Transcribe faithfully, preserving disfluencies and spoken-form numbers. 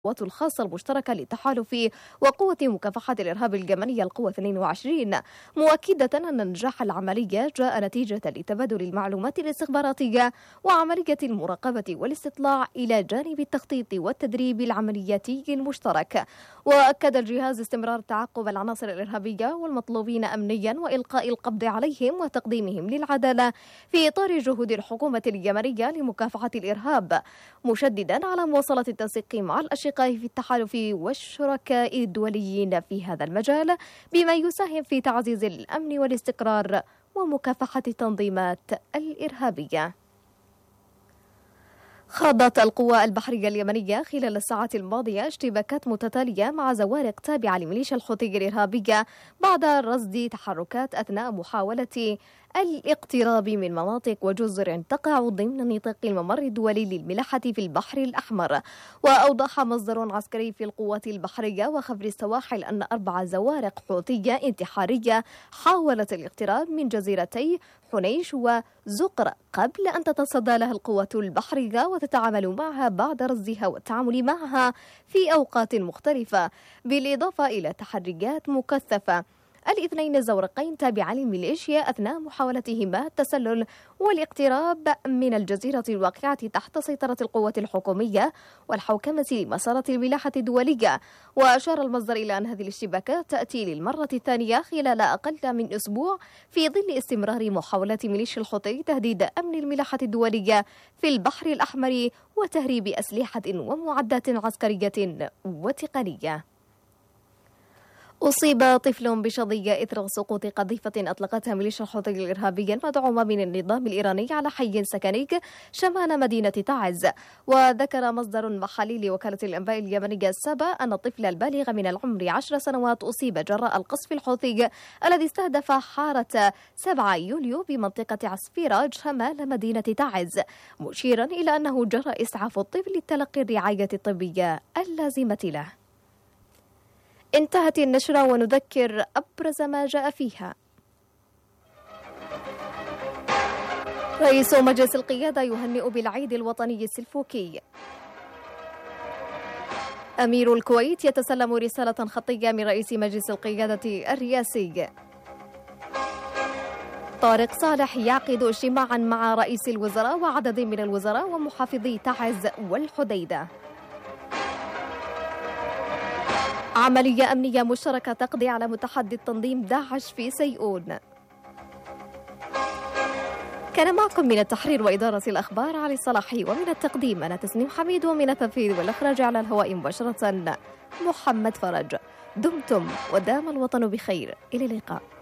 القوات الخاصة المشتركة للتحالف وقوة مكافحة الإرهاب اليمنية القوة اثنين وعشرين، مؤكدة أن نجاح العملية جاء نتيجة لتبادل المعلومات الاستخباراتية وعملية المراقبة والاستطلاع إلى جانب التخطيط والتدريب العملياتي المشترك. وأكد الجهاز استمرار تعقب العناصر الإرهابية والمطلوبين أمنيا وإلقاء القبض عليهم وتقديمهم للعدالة في إطار جهود الحكومة اليمنية لمكافحة الإرهاب، مشددا على مواصلة التنسيق مع الأشقاء في التحالف والشركاء الدوليين في هذا المجال بما يساهم في تعزيز الأمن والاستقرار ومكافحة التنظيمات الإرهابية. خاضت القوى البحرية اليمنية خلال الساعات الماضية اشتباكات متتالية مع زوارق تابعة لميليشيا الحوثي الإرهابية بعد رصد تحركات أثناء محاولة الاقتراب من مناطق وجزر تقع ضمن نطاق الممر الدولي للملاحة في البحر الأحمر. وأوضح مصدر عسكري في القوات البحرية وخفر السواحل أن أربع زوارق حوثية انتحارية حاولت الاقتراب من جزيرتي حنيش وزقر قبل أن تتصدى لها القوات البحرية وتتعامل معها بعد رصدها والتعامل معها في أوقات مختلفة، بالإضافة إلى تحريات مكثفة. الاثنين الزورقين تابعان للميليشيا أثناء محاولتهما التسلل والاقتراب من الجزيرة الواقعة تحت سيطرة القوات الحكومية والحوكمة لمسارات الملاحة الدولية. وأشار المصدر إلى أن هذه الاشتباكات تأتي للمرة الثانية خلال أقل من أسبوع في ظل استمرار محاولات ميليشيا الحوثي تهديد أمن الملاحة الدولية في البحر الأحمر وتهريب أسلحة ومعدات عسكرية وتقنية. أصيب طفل بشظية إثر سقوط قذيفة أطلقتها ميليشيا الحوثي الإرهابية المدعومة من النظام الإيراني على حي سكني شمال مدينة تعز. وذكر مصدر محلي لوكالة الأنباء اليمنية السابا أن الطفل البالغ من العمر عشر سنوات أصيب جراء القصف الحوثي الذي استهدف حارة سبعة يوليو بمنطقة عصفيرة شمال مدينة تعز، مشيرا إلى أنه جرى إسعاف الطفل لتلقي الرعاية الطبية اللازمة له. انتهت النشرة ونذكر أبرز ما جاء فيها. رئيس مجلس القيادة يهنئ بالعيد الوطني السلفوكي. أمير الكويت يتسلم رسالة خطية من رئيس مجلس القيادة الرئاسي. طارق صالح يعقد اجتماعا مع رئيس الوزراء وعدد من الوزراء ومحافظي تعز والحديدة. عملية أمنية مشتركة تقضي على متحدي التنظيم داعش في سيئون. كان معكم من التحرير وإدارة الأخبار علي الصلاحي، ومن التقديم أنا تسنيم حميد، ومن التنفيذ والإخراج على الهواء مباشرة محمد فرج. دمتم ودام الوطن بخير، إلى اللقاء.